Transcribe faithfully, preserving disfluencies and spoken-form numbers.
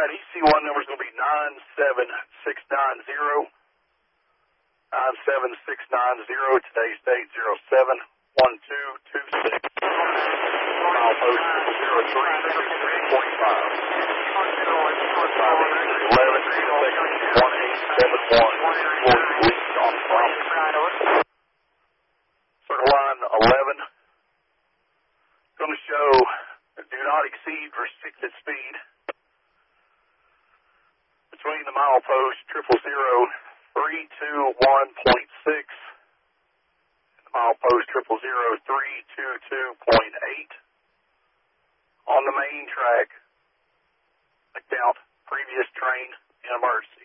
right, E C one number is going to be nine seven six nine zero. nine seven six nine zero. Today's date zero seven one two two six. Mile post zero three two six point five. eleven one eight seven one. Least on property. Circle line eleven. Going to show do not exceed restricted speed between the mile post triple zero three two one point six and the mile post triple zero three two two point eight on the main track. Account previous train in emergency.